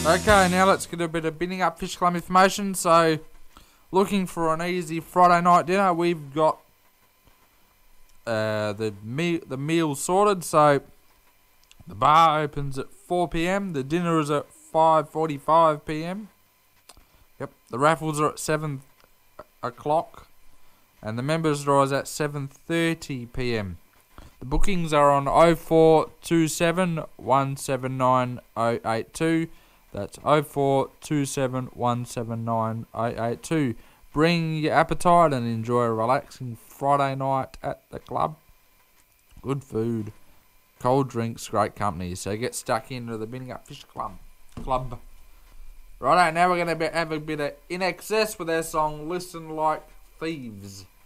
Okay, now let's get a bit of Binning Up Fish Club information. So, looking for an easy Friday night dinner, we've got the meal sorted. So, the bar opens at 4 p.m. The dinner is at 5:45 p.m. Yep, the raffles are at 7 o'clock, and the members' draw is at 7:30 p.m. The bookings are on 0427 179 082. That's 0427 179 082. Bring your appetite and enjoy a relaxing Friday night at the club. Good food, cold drinks, great company. So get stuck into the Binning Up Fish Club. Righto, now we're going to have a bit of In Excess with their song Listen Like Thieves.